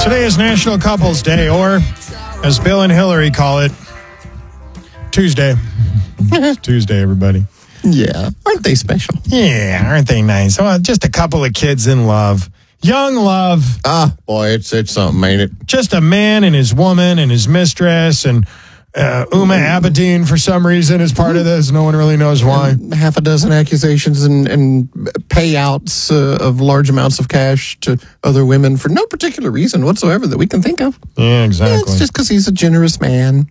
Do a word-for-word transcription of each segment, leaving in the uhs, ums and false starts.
Today is National Couples Day, or as Bill and Hillary call it, Tuesday. It's Tuesday, everybody. Yeah. Aren't they special? Yeah, aren't they nice? Well, just a couple of kids in love. Young love. Ah, boy, it's it's something, ain't it? Just a man and his woman and his mistress, and uh, Uma Abedin, for some reason, is part of this. No one really knows why. Half a dozen accusations and, and payouts uh, of large amounts of cash to other women for no particular reason whatsoever that we can think of. Yeah, exactly. Yeah, it's just because he's a generous man.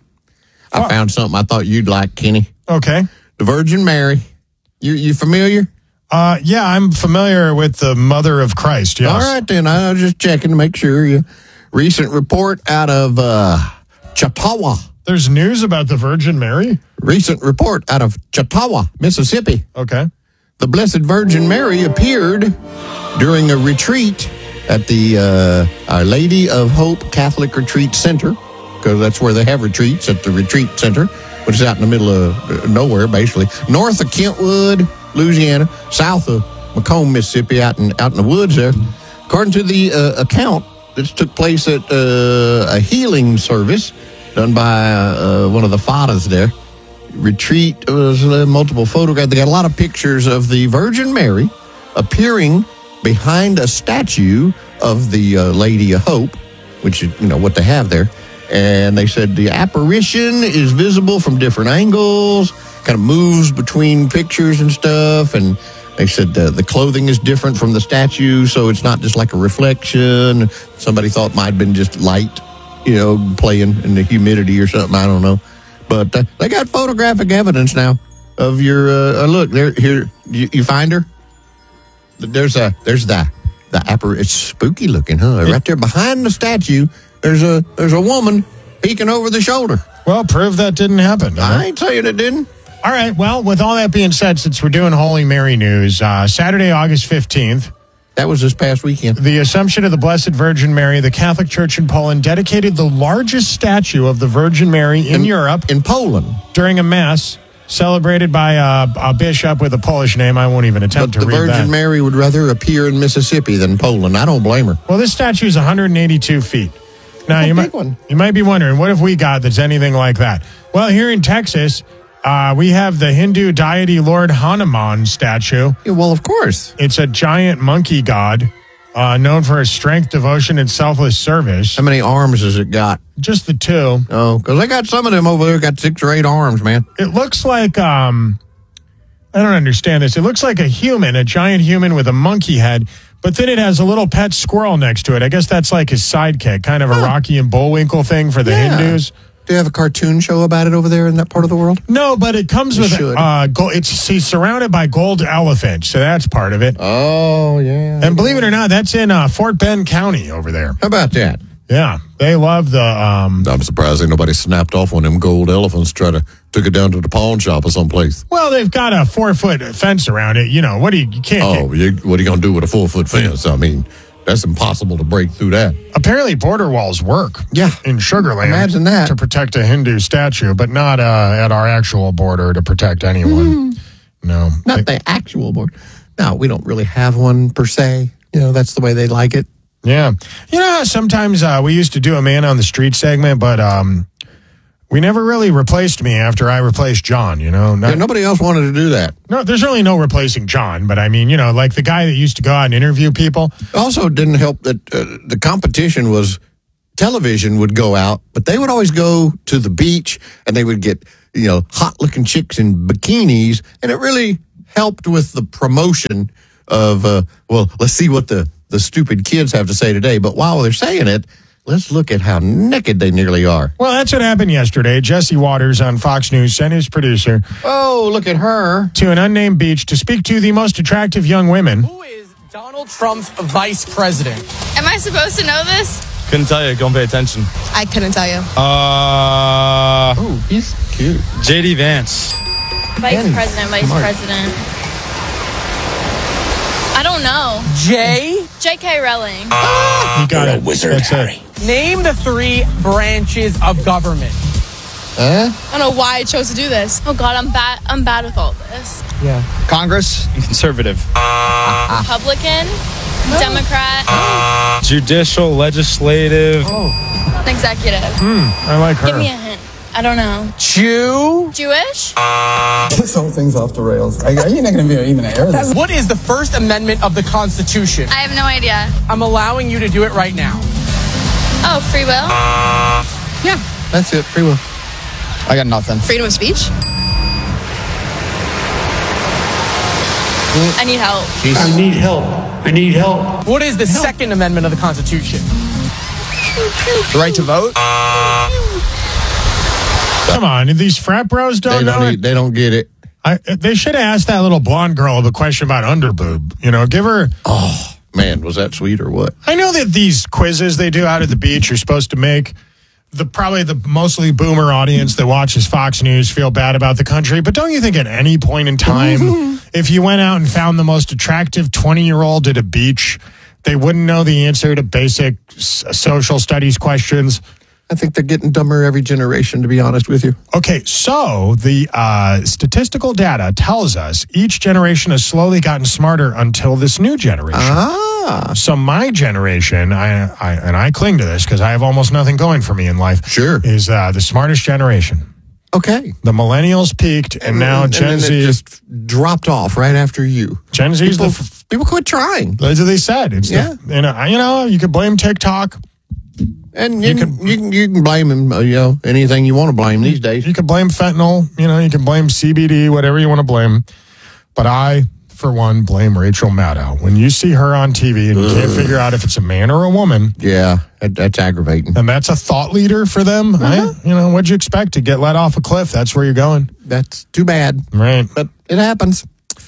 I Oh. found something I thought you'd like, Kenny. Okay. The Virgin Mary. You you familiar? Uh, yeah, I'm familiar with the Mother of Christ, yes. All right, then. I was just checking to make sure. You. Recent report out of uh, Chautauqua. There's news about the Virgin Mary? Recent report out of Chautauqua, Mississippi. Okay. The Blessed Virgin Mary appeared during a retreat at the uh, Our Lady of Hope Catholic Retreat Center, because that's where they have retreats, at the retreat center, which is out in the middle of nowhere, basically. North of Kentwood, Louisiana, south of Macomb, Mississippi, out in out in the woods there. According to the uh, account, this took place at uh, a healing service done by uh, one of the fathers there. Retreat was uh, multiple photographs. They got a lot of pictures of the Virgin Mary appearing behind a statue of the uh, Lady of Hope, which is, you know, what they have there. And they said the apparition is visible from different angles, kind of moves between pictures and stuff. And they said the, the clothing is different from the statue, so it's not just like a reflection. Somebody thought might have been just light, you know, playing in the humidity or something. I don't know. But uh, they got photographic evidence now of your, uh, uh, look, there, here, you, you find her? There's a, there's the, the apparition. It's spooky looking, huh? Right there behind the statue. There's a there's a woman peeking over the shoulder. Well, prove that didn't happen. Huh? I ain't saying it didn't. All right. Well, with all that being said, since we're doing Holy Mary news, uh, Saturday, August fifteenth, That was this past weekend. the Assumption of the Blessed Virgin Mary, the Catholic Church in Poland dedicated the largest statue of the Virgin Mary in, In- Europe In Poland. during a mass celebrated by a, a bishop with a Polish name. I won't even But attempt the to read Virgin that. Mary would rather appear in Mississippi than Poland. I don't blame her. Well, this statue is one hundred eighty-two feet. Now, That's a you big might, one. you might be wondering, what have we got that's anything like that? Well, here in Texas, uh, we have the Hindu deity Lord Hanuman statue. Yeah, well, of course. It's a giant monkey god uh, known for his strength, devotion, and selfless service. How many arms has it got? Just the two. Oh, because they got some of them over there got six or eight arms, man. It looks like, um, I don't understand this. It looks like a human, a giant human with a monkey head, but then it has a little pet squirrel next to it. I guess that's like his sidekick, kind of a Huh. Rocky and Bullwinkle thing for the Yeah. Hindus. Do you have a cartoon show about it over there in that part of the world? No, but it comes You with should. uh, gold. It's he's surrounded by gold elephants, so that's part of it. Oh, yeah. And believe it or not, that's in uh, Fort Bend County over there. How about that? Yeah, they love the. Um, I'm surprised ain't nobody snapped off one of them gold elephants, try to took it down to the pawn shop or someplace. well, they've got a four foot fence around it. You know what do you, you can't. Oh, Get, you, what are you going to do with a four-foot fence? I mean, that's impossible to break through that. apparently, border walls work. Yeah. in Sugar Land. Imagine that. To protect a Hindu statue, but not uh, at our actual border to protect anyone. Mm. No, Not They- the actual board. No, we don't really have one per se. You know, that's the way they like it. Yeah. You know how sometimes uh, we used to do a man on the street segment, but um, we never really replaced me after I replaced John, you know? Not, Yeah, nobody else wanted to do that. no, there's really no replacing John, but I mean, you know, like the guy that used to go out and interview people. Also, it didn't help that uh, the competition was television would go out, but they would always go to the beach and they would get, you know, hot looking chicks in bikinis. And it really helped with the promotion of, uh, well, let's see what the, the stupid kids have to say today. But while they're saying it, let's look at how naked they nearly are. Well, that's what happened yesterday. Jesse Waters on Fox News sent his producer Oh, look at her. to an unnamed beach to speak to the most attractive young women. Who is Donald Trump's vice president? Am I supposed to know this? Couldn't tell you. Don't pay attention. I couldn't tell you. Uh, Oh, he's cute. J D Vance. Vice Danny, president, vice smart. president. I don't know. J. J K. Rowling. He got it. That's it. Name the three branches of government. Huh? I don't know why I chose to do this. Oh God, I'm bad. I'm bad with all this. Yeah. Congress and conservative. Republican, Democrat. Judicial, legislative. Executive. I like her. Give me a hint. I don't know. Jew. Jewish? This whole thing's off the rails. Are you not going to be even air this? What is the First Amendment of the Constitution? I have no idea. I'm allowing you to do it right now. Oh, free will? Yeah, that's it. Free will. I got nothing. Freedom of speech? I need help. I need help. I need help. What is the Second Amendment of the Constitution? The right to vote? Come on, these frat bros don't They know don't, it. e- they don't get it. I, they should have asked that little blonde girl the question about underboob. You know, give her. Oh, man, was that sweet or what? I know that these quizzes they do out at the beach are supposed to make the probably the mostly boomer audience that watches Fox News feel bad about the country. But don't you think at any point in time, if you went out and found the most attractive twenty-year-old at a beach, they wouldn't know the answer to basic s- social studies questions? I think they're getting dumber every generation, to be honest with you. Okay, so the uh, statistical data tells us each generation has slowly gotten smarter until this new generation. Ah, So my generation, I, I and I cling to this because I have almost nothing going for me in life. Sure. Is uh, the smartest generation. okay. The millennials peaked, and now and Gen then Z it just dropped off right after you. Gen Z's People, the. F- people quit trying. that's what they said. It's Yeah. the, you know, you know, you could blame TikTok. And you, You can, can- you can you can blame him, uh, you know, anything you want to blame these days. You could blame fentanyl. You know, you can blame C B D, whatever you want to blame. But I, for one, blame Rachel Maddow. When you see her on T V and you can't figure out if it's a man or a woman, Yeah, that, that's aggravating. and that's a thought leader for them, Uh-huh. I, you know, what'd you expect? To get let off a cliff? That's where you're going. That's too bad, Right. but it happens.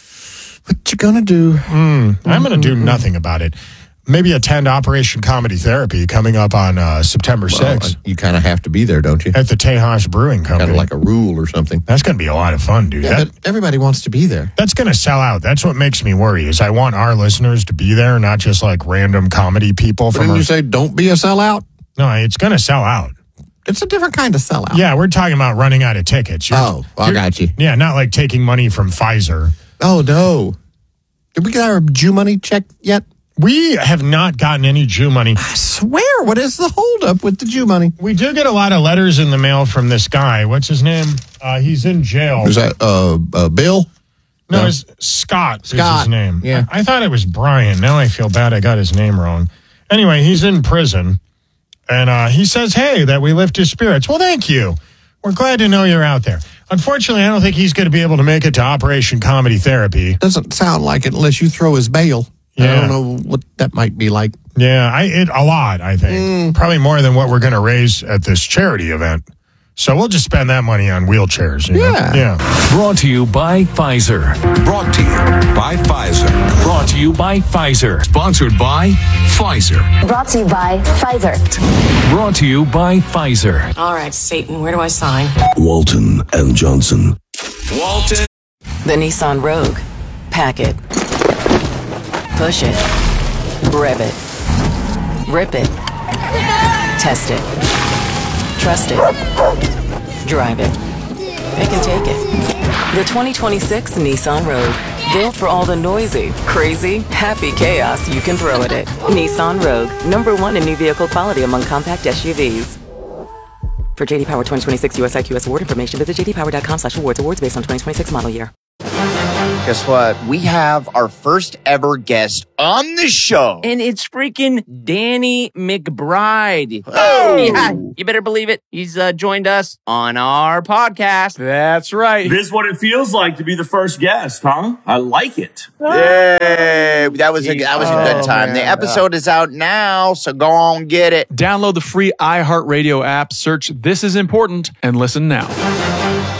What you gonna do? I'm going to do nothing about it. Maybe attend Operation Comedy Therapy coming up on uh, September Well, sixth you kind of have to be there, don't you? at the Tejas Brewing Kind Company. of like a rule or something. That's going to be a lot of fun, dude. Yeah, That- but everybody wants to be there. That's going to sell out. That's what makes me worry. Is I want our listeners to be there, not just like random comedy people But from. didn't Our, you say don't be a sellout? no, it's going to sell out. It's a different kind of sellout. Yeah, we're talking about running out of tickets. You're- Oh, I you're- got you. Yeah, not like taking money from Pfizer. Oh no. Did we get our Jew money check yet? We have not gotten any Jew money. I swear, what is the holdup with the Jew money? We do get a lot of letters in the mail from this guy. What's his name? Uh, he's in jail. Is that uh, uh Bill? No, No. it's Scott, is Scott, his name. yeah. I, I thought it was Brian. Now I feel bad I got his name wrong. Anyway, he's in prison. And uh, he says, hey, that we lift his spirits. Well, thank you. We're glad to know you're out there. Unfortunately, I don't think he's going to be able to make it to Operation Comedy Therapy. Doesn't sound like it unless you throw his bail. I Yeah. don't know what that might be like. Yeah, I it a lot, I think. Mm. Probably more than what we're going to raise at this charity event. So we'll just spend that money on wheelchairs. You know? Yeah. Yeah. Brought to you by Pfizer. Brought to you by Pfizer. Brought to you by Pfizer. Sponsored by Pfizer. Brought to you by Pfizer. Brought to you by Pfizer. All right, Satan, where do I sign? Walton and Johnson. Walton. The Nissan Rogue. Pack it. Push it. Rev it. Rip it. Test it. Trust it. Drive it. It can take it. The twenty twenty-six Nissan Rogue. Built for all the noisy, crazy, happy chaos you can throw at it. Nissan Rogue. Number one in new vehicle quality among compact S U Vs. For J D Power twenty twenty-six U S I Q S award information, visit j d power dot com slash awards. Awards based on twenty twenty-six model year. Guess what? We have our first ever guest on the show. And it's freaking Danny McBride. Oh. Yeah, you better believe it. He's uh, joined us on our podcast. That's right. This is what it feels like to be the first guest, huh? I like it. Yay! That was a that was a good Oh, time. man. The episode is out now, so go on get it. Download the free iHeartRadio app, search This Is Important, and listen now.